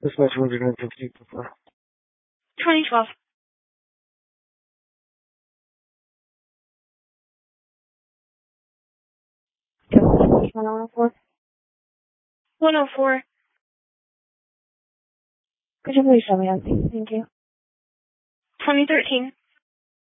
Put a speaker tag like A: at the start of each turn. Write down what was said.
A: Dispatch 150 before.
B: 2012.
C: Which 104?
B: 104.
C: Could you please show me empty? Thank you.
B: 2013.